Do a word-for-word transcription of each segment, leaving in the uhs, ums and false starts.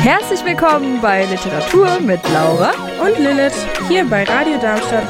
Herzlich willkommen bei Literatur mit Laura und Lilith hier bei Radio Darmstadt.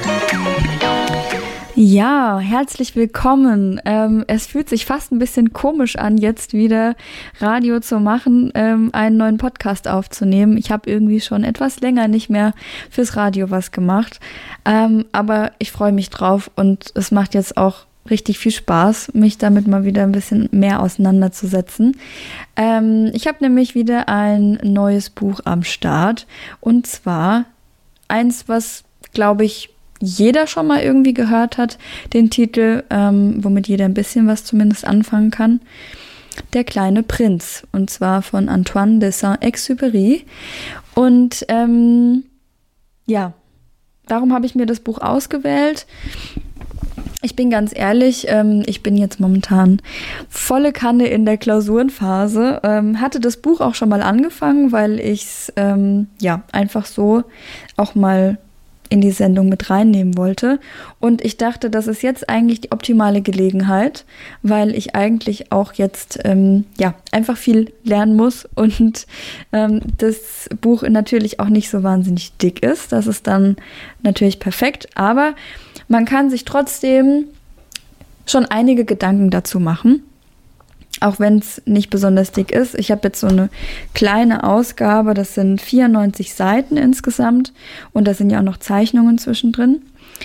Ja, herzlich willkommen. Ähm, es fühlt sich fast ein bisschen komisch an, jetzt wieder Radio zu machen, ähm, einen neuen Podcast aufzunehmen. Ich habe irgendwie schon etwas länger nicht mehr fürs Radio was gemacht, ähm, aber ich freue mich drauf und es macht jetzt auch richtig viel Spaß, mich damit mal wieder ein bisschen mehr auseinanderzusetzen. Ähm, ich habe nämlich wieder ein neues Buch am Start und zwar eins, was, glaube ich, jeder schon mal irgendwie gehört hat, den Titel, ähm, womit jeder ein bisschen was zumindest anfangen kann. Der kleine Prinz, und zwar von Antoine de Saint-Exupéry. Und ähm, ja, darum habe ich mir das Buch ausgewählt. Ich bin ganz ehrlich, ähm, ich bin jetzt momentan volle Kanne in der Klausurenphase. Ähm, hatte das Buch auch schon mal angefangen, weil ich es ähm, ja einfach so auch mal in die Sendung mit reinnehmen wollte. Und ich dachte, das ist jetzt eigentlich die optimale Gelegenheit, weil ich eigentlich auch jetzt ähm, ja einfach viel lernen muss und ähm, das Buch natürlich auch nicht so wahnsinnig dick ist. Das ist dann natürlich perfekt, aber man kann sich trotzdem schon einige Gedanken dazu machen, auch wenn es nicht besonders dick ist. Ich habe jetzt so eine kleine Ausgabe, das sind vierundneunzig Seiten insgesamt und da sind ja auch noch Zeichnungen zwischendrin.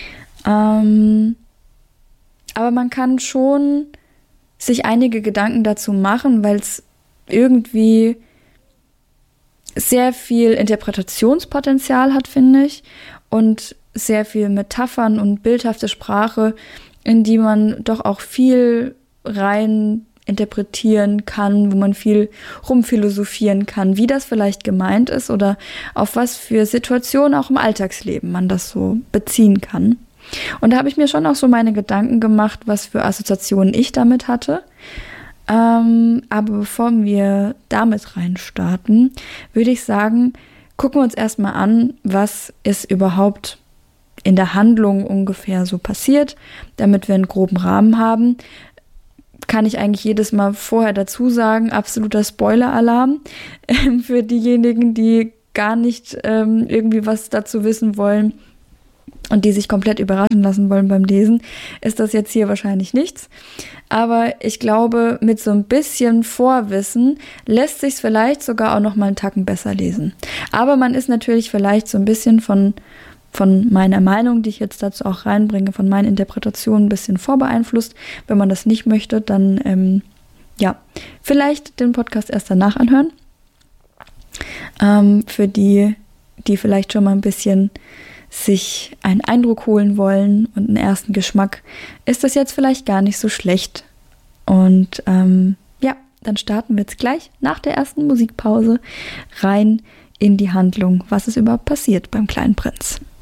Ähm, aber man kann schon sich einige Gedanken dazu machen, weil es irgendwie sehr viel Interpretationspotenzial hat, finde ich, und sehr viel Metaphern und bildhafte Sprache, in die man doch auch viel rein interpretieren kann, wo man viel rumphilosophieren kann, wie das vielleicht gemeint ist oder auf was für Situationen auch im Alltagsleben man das so beziehen kann. Und da habe ich mir schon auch so meine Gedanken gemacht, was für Assoziationen ich damit hatte. Ähm, aber bevor wir damit reinstarten, würde ich sagen, gucken wir uns erstmal an, was ist überhaupt in der Handlung ungefähr so passiert, damit wir einen groben Rahmen haben. Kann ich eigentlich jedes Mal vorher dazu sagen, absoluter Spoiler-Alarm ähm, für diejenigen, die gar nicht ähm, irgendwie was dazu wissen wollen und die sich komplett überraschen lassen wollen beim Lesen, ist das jetzt hier wahrscheinlich nichts. Aber ich glaube, mit so ein bisschen Vorwissen lässt sich es vielleicht sogar auch noch mal einen Tacken besser lesen. Aber man ist natürlich vielleicht so ein bisschen von von meiner Meinung, die ich jetzt dazu auch reinbringe, von meinen Interpretationen ein bisschen vorbeeinflusst. Wenn man das nicht möchte, dann ähm, ja, vielleicht den Podcast erst danach anhören. Ähm, für die, die vielleicht schon mal ein bisschen sich einen Eindruck holen wollen und einen ersten Geschmack, ist das jetzt vielleicht gar nicht so schlecht. Und ähm, ja, dann starten wir jetzt gleich nach der ersten Musikpause rein in die Handlung, was ist überhaupt passiert beim kleinen Prinz.